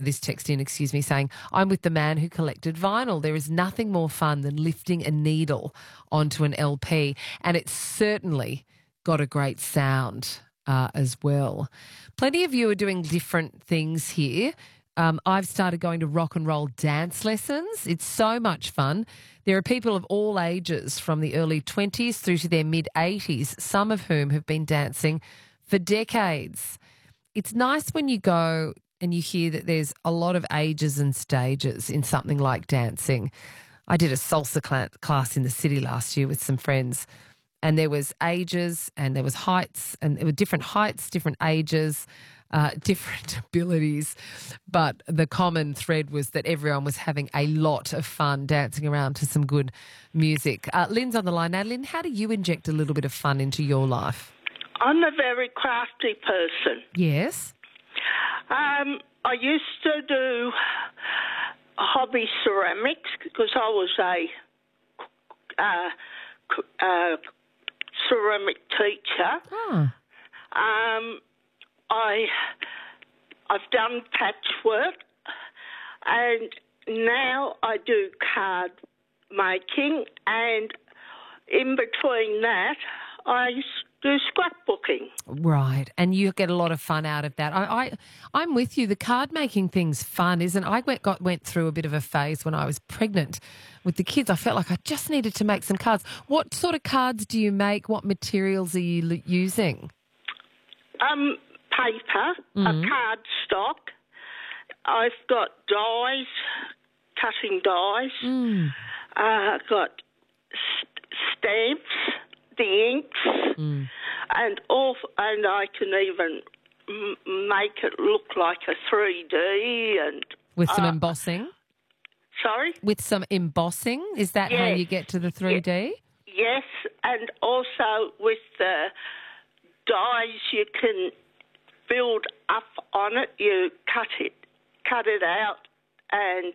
this text in, saying, I'm with the man who collected vinyl. There is nothing more fun than lifting a needle onto an LP, and it's certainly got a great sound as well. Plenty of you are doing different things here. I've started going to rock and roll dance lessons. It's so much fun. There are people of all ages from the early 20s through to their mid-80s, some of whom have been dancing for decades. It's nice when you go and you hear that there's a lot of ages and stages in something like dancing. I did a salsa class in the city last year with some friends, and there was ages and there was heights, and there were different heights, different ages, different abilities. But the common thread was that everyone was having a lot of fun dancing around to some good music. Lynn's on the line now. Lynn, how do you inject a little bit of fun into your life? I'm a very crafty person. Yes. I used to do hobby ceramics because I was a ceramic teacher. Oh. I've done patchwork, and now I do card making, and in between that I do scrapbooking. Right, and you get a lot of fun out of that. I'm with you. The card making thing's fun, isn't it? I went through a bit of a phase when I was pregnant with the kids. I felt like I just needed to make some cards. What sort of cards do you make? What materials are you using? Paper, a cardstock. I've got dies, cutting dies. I've got stamps, the inks, and I can even make it look like a 3D and with some embossing. Sorry, with some embossing. Is that how you get to the 3D? Yes, and also with the dies you can build up on it. You cut it out, and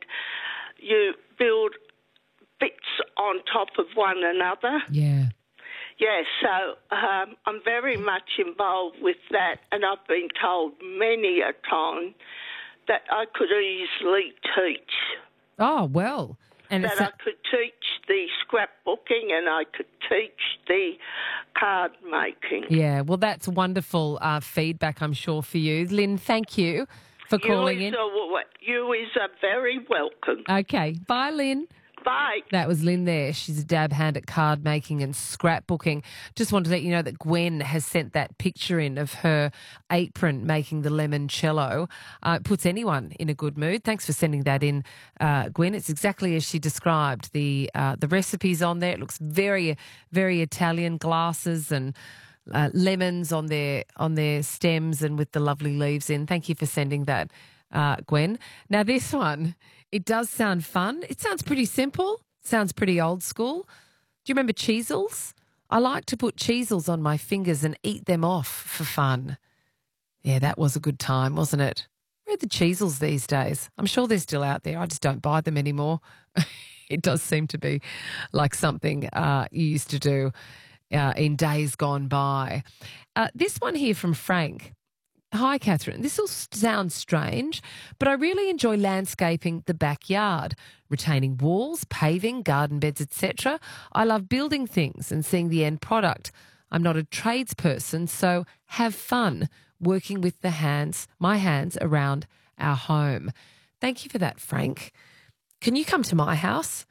you build bits on top of one another. Yeah. Yeah, so I'm very much involved with that, and I've been told many a time that I could easily teach. Oh, well. And that I could teach the scrapbooking and I could teach the card making. Yeah, well, that's wonderful feedback, I'm sure, for you. Lynn, thank you for calling in. You is very welcome. Okay, bye, Lynn. Bye. That was Lynn there. She's a dab hand at card making and scrapbooking. Just wanted to let you know that Gwen has sent that picture in of her apron making the limoncello. It puts anyone in a good mood. Thanks for sending that in, Gwen. It's exactly as she described. The recipe's on there. It looks very, very Italian. Glasses and lemons on their stems and with the lovely leaves in. Thank you for sending that, Gwen. Now this one, it does sound fun. It sounds pretty simple. Sounds pretty old school. Do you remember cheesels? I like to put cheesels on my fingers and eat them off for fun. Yeah, that was a good time, wasn't it? Where are the cheesels these days? I'm sure they're still out there. I just don't buy them anymore. It does seem to be like something you used to do in days gone by. This one here from Frank. Hi, Catherine. This will sound strange, but I really enjoy landscaping the backyard, retaining walls, paving, garden beds, etc. I love building things and seeing the end product. I'm not a tradesperson, so have fun working with my hands around our home. Thank you for that, Frank. Can you come to my house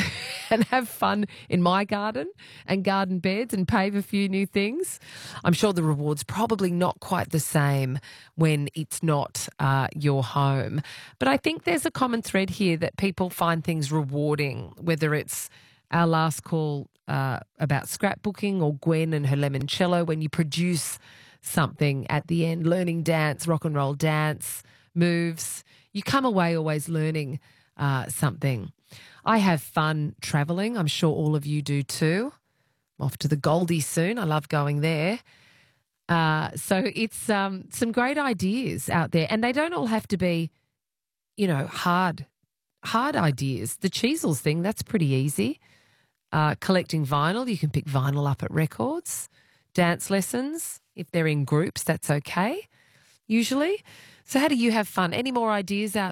and have fun in my garden and garden beds and pave a few new things? I'm sure the reward's probably not quite the same when it's not your home. But I think there's a common thread here that people find things rewarding, whether it's our last call about scrapbooking or Gwen and her limoncello, when you produce something at the end, learning dance, rock and roll dance, moves. You come away always learning something. I have fun travelling. I'm sure all of you do too. I'm off to the Goldie soon. I love going there. So it's some great ideas out there, and they don't all have to be, hard ideas. The cheesels thing, that's pretty easy. Collecting vinyl, you can pick vinyl up at records. Dance lessons, if they're in groups, that's okay, usually. So how do you have fun? Any more ideas out